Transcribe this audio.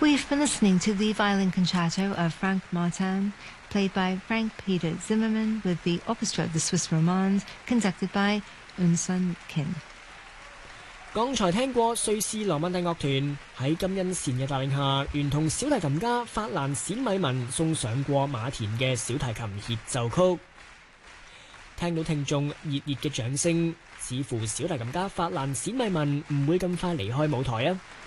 We've been listening to the violin concerto of Frank Martin, played by Frank Peter Zimmermann with the Orchestra of the Swiss Romande, conducted by Eunsun Kim。 剛才聽過瑞士羅曼蒂樂團喺金恩善嘅帶領下，聯同小提琴家法蘭冼米文送上過馬田嘅小提琴協奏曲。聽到聽眾熱烈嘅掌聲，似乎小提琴家法蘭冼米文唔會咁快離開舞台啊！